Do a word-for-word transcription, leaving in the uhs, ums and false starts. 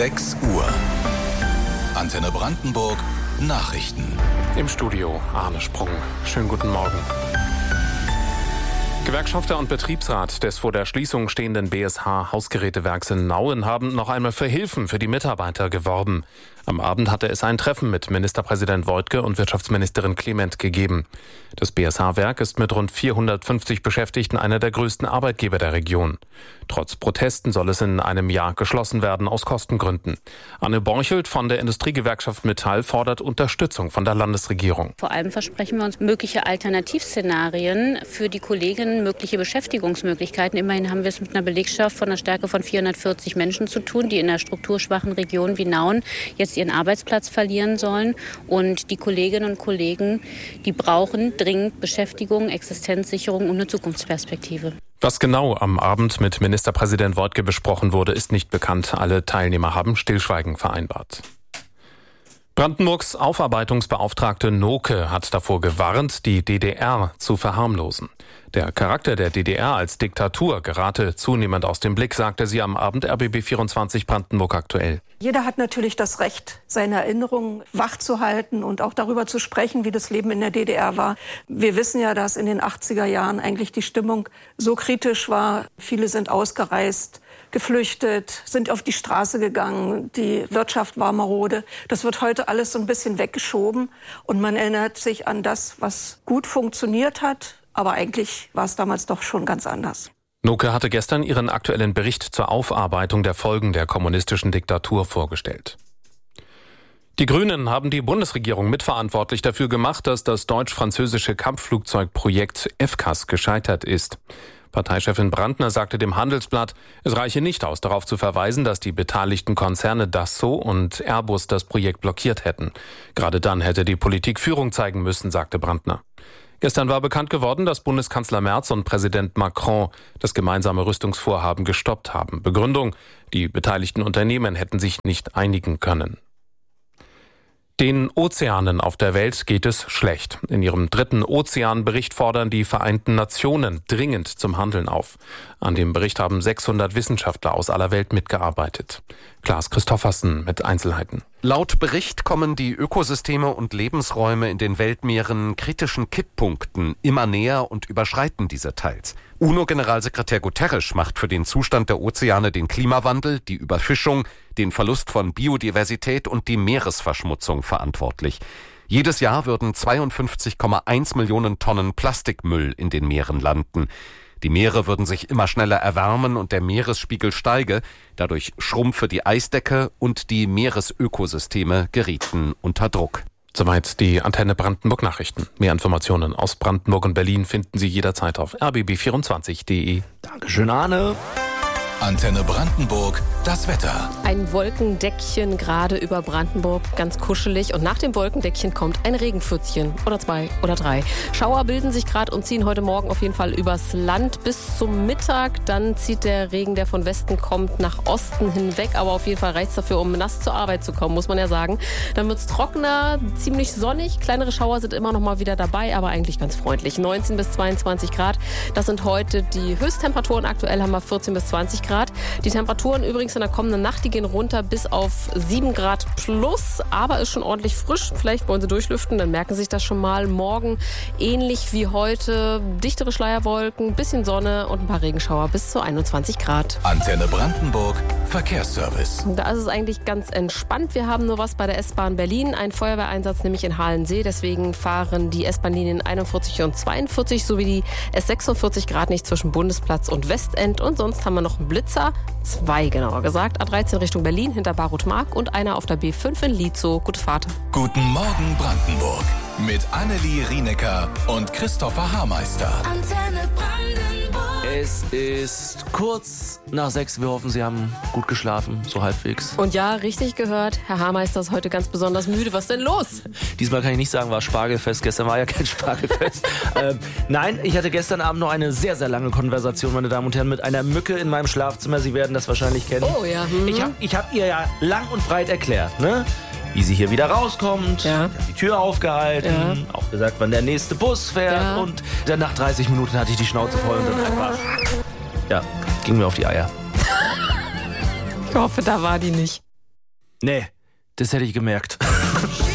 sechs Uhr. Antenne Brandenburg Nachrichten. Im Studio Arne Sprung. Schönen guten Morgen. Gewerkschafter und Betriebsrat des vor der Schließung stehenden B S H-Hausgerätewerks in Nauen haben noch einmal für Hilfen für die Mitarbeiter geworben. Am Abend hatte es ein Treffen mit Ministerpräsident Woidke und Wirtschaftsministerin Clement gegeben. Das B S H-Werk ist mit rund vierhundertfünfzig Beschäftigten einer der größten Arbeitgeber der Region. Trotz Protesten soll es in einem Jahr geschlossen werden aus Kostengründen. Anne Borchelt von der Industriegewerkschaft Metall fordert Unterstützung von der Landesregierung. Vor allem versprechen wir uns mögliche Alternativszenarien für die Kolleginnen, mögliche Beschäftigungsmöglichkeiten. Immerhin haben wir es mit einer Belegschaft von einer Stärke von vierhundertvierzig Menschen zu tun, die in einer strukturschwachen Region wie Nauen jetzt ihren Arbeitsplatz verlieren sollen. Und die Kolleginnen und Kollegen, die brauchen dringend Beschäftigung, Existenzsicherung und eine Zukunftsperspektive. Was genau am Abend mit Ministerpräsident Woidke besprochen wurde, ist nicht bekannt. Alle Teilnehmer haben Stillschweigen vereinbart. Brandenburgs Aufarbeitungsbeauftragte Noke hat davor gewarnt, die D D R zu verharmlosen. Der Charakter der D D R als Diktatur gerate zunehmend aus dem Blick, sagte sie am Abend R B B vierundzwanzig Brandenburg aktuell. Jeder hat natürlich das Recht, seine Erinnerungen wachzuhalten und auch darüber zu sprechen, wie das Leben in der D D R war. Wir wissen ja, dass in den achtziger Jahren eigentlich die Stimmung so kritisch war. Viele sind ausgereist, geflüchtet, sind auf die Straße gegangen. Die Wirtschaft war marode. Das wird heute alles so ein bisschen weggeschoben. Und man erinnert sich an das, was gut funktioniert hat. Aber eigentlich war es damals doch schon ganz anders. Noke hatte gestern ihren aktuellen Bericht zur Aufarbeitung der Folgen der kommunistischen Diktatur vorgestellt. Die Grünen haben die Bundesregierung mitverantwortlich dafür gemacht, dass das deutsch-französische Kampfflugzeugprojekt F C A S gescheitert ist. Parteichefin Brandner sagte dem Handelsblatt, es reiche nicht aus, darauf zu verweisen, dass die beteiligten Konzerne Dassault und Airbus das Projekt blockiert hätten. Gerade dann hätte die Politik Führung zeigen müssen, sagte Brandner. Gestern war bekannt geworden, dass Bundeskanzler Merz und Präsident Macron das gemeinsame Rüstungsvorhaben gestoppt haben. Begründung: die beteiligten Unternehmen hätten sich nicht einigen können. Den Ozeanen auf der Welt geht es schlecht. In ihrem dritten Ozeanbericht fordern die Vereinten Nationen dringend zum Handeln auf. An dem Bericht haben sechshundert Wissenschaftler aus aller Welt mitgearbeitet. Klaas Christoffersen mit Einzelheiten. Laut Bericht kommen die Ökosysteme und Lebensräume in den Weltmeeren kritischen Kipppunkten immer näher und überschreiten diese teils. UNO-Generalsekretär Guterres macht für den Zustand der Ozeane den Klimawandel, die Überfischung, den Verlust von Biodiversität und die Meeresverschmutzung verantwortlich. Jedes Jahr würden zweiundfünfzig Komma eins Millionen Tonnen Plastikmüll in den Meeren landen. Die Meere würden sich immer schneller erwärmen und der Meeresspiegel steige. Dadurch schrumpfe die Eisdecke und die Meeresökosysteme gerieten unter Druck. Soweit die Antenne Brandenburg Nachrichten. Mehr Informationen aus Brandenburg und Berlin finden Sie jederzeit auf r b b vierundzwanzig punkt d e. Dankeschön, Arne. Antenne Brandenburg, das Wetter. Ein Wolkendeckchen gerade über Brandenburg, ganz kuschelig. Und nach dem Wolkendeckchen kommt ein Regenpfützchen oder zwei oder drei. Schauer bilden sich gerade und ziehen heute Morgen auf jeden Fall übers Land bis zum Mittag. Dann zieht der Regen, der von Westen kommt, nach Osten hinweg. Aber auf jeden Fall reicht es dafür, um nass zur Arbeit zu kommen, muss man ja sagen. Dann wird es trockener, ziemlich sonnig. Kleinere Schauer sind immer noch mal wieder dabei, aber eigentlich ganz freundlich. neunzehn bis zweiundzwanzig Grad, das sind heute die Höchsttemperaturen. Aktuell haben wir vierzehn bis zwanzig Grad. Die Temperaturen übrigens in der kommenden Nacht, die gehen runter bis auf sieben Grad plus, aber ist schon ordentlich frisch. Vielleicht wollen Sie durchlüften, dann merken Sie sich das schon mal. Morgen ähnlich wie heute, dichtere Schleierwolken, bisschen Sonne und ein paar Regenschauer bis zu einundzwanzig Grad. Antenne Brandenburg, Verkehrsservice. Da ist es eigentlich ganz entspannt. Wir haben nur was bei der S-Bahn Berlin, einen Feuerwehreinsatz nämlich in Halensee. Deswegen fahren die S-Bahn-Linien einundvierzig und zweiundvierzig sowie die S sechsundvierzig Grad nicht zwischen Bundesplatz und Westend. Und sonst haben wir noch einen Blitz. Zwei genauer gesagt. A dreizehn Richtung Berlin hinter Barut-Mark und einer auf der B fünf in Lietzow. Gute Fahrt. Guten Morgen Brandenburg mit Annelie Rienecker und Christopher Haarmeister. Antenne Brandenburg. Es ist kurz nach sechs. Wir hoffen, Sie haben gut geschlafen, so halbwegs. Und ja, richtig gehört, Herr Haarmeister ist heute ganz besonders müde. Was ist denn los? Diesmal kann ich nicht sagen, war Spargelfest. Gestern war ja kein Spargelfest. ähm, nein, ich hatte gestern Abend noch eine sehr, sehr lange Konversation, meine Damen und Herren, mit einer Mücke in meinem Schlafzimmer. Sie werden das wahrscheinlich kennen. Oh ja. Hm. Ich habe ich hab ihr ja lang und breit erklärt, ne? Wie sie hier wieder rauskommt. Ja. Ich habe die Tür aufgehalten, ja. Auch gesagt, wann der nächste Bus fährt. Ja. Und dann nach dreißig Minuten hatte ich die Schnauze voll und dann einfach, ja, ging mir auf die Eier. Ich hoffe, da war die nicht. Nee, das hätte ich gemerkt.